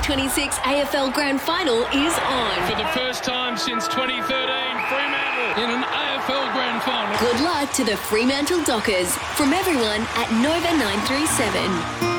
2026 AFL Grand Final is on. For the first time since 2013, Fremantle in an AFL Grand Final. Good luck to the Fremantle Dockers from everyone at Nova 937.